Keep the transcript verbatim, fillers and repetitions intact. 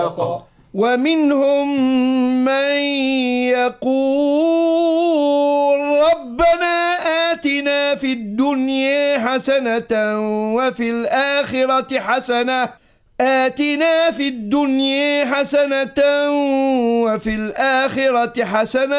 ومنهم من يقول ربنا آتنا في الدنيا حسنة وفي الآخرة حسنة آتنا في الدنيا حسنة وفي الآخرة حسنة